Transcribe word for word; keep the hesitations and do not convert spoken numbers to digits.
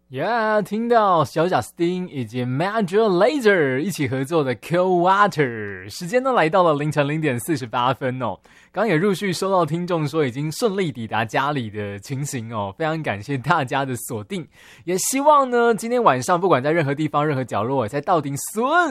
Yeah， 听到小贾斯汀以及 Major Lazer 一起合作的 Cold Water， 时间呢来到了凌晨零点四十八分哦。刚也陆续收到听众说已经顺利抵达家里的情形哦，非常感谢大家的锁定，也希望呢今天晚上不管在任何地方、任何角落，在到顶顺